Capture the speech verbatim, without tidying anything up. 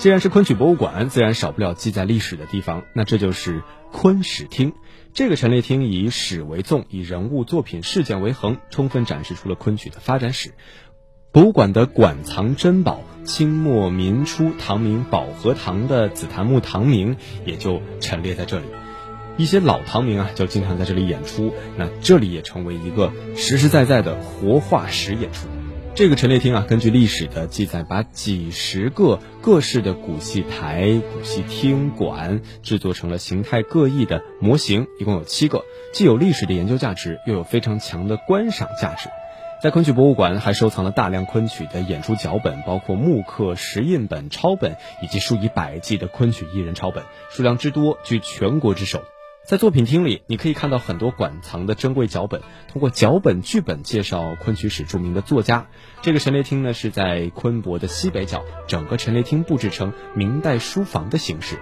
既然是昆曲博物馆，自然少不了记载历史的地方，那这就是昆史厅。这个陈列厅以史为重，以人物、作品、事件为衡，充分展示出了昆曲的发展史。博物馆的馆藏珍宝，清末民初唐明保和堂的紫檀木唐明也就陈列在这里。一些老唐明啊，就经常在这里演出，那这里也成为一个实实在在的活化石演出。这个陈列厅啊，根据历史的记载，把几十个各式的古戏台、古戏厅馆制作成了形态各异的模型，一共有七个，既有历史的研究价值，又有非常强的观赏价值。在昆曲博物馆还收藏了大量昆曲的演出脚本，包括木刻、石印本、抄本以及数以百计的昆曲艺人抄本，数量之多居全国之首。在作品厅里，你可以看到很多馆藏的珍贵脚本，通过脚本、剧本介绍昆曲史著名的作家。这个陈列厅呢，是在昆博的西北角，整个陈列厅布置成明代书房的形式。